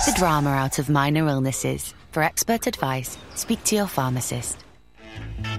the drama out of minor illnesses. For expert advice, speak to your pharmacist.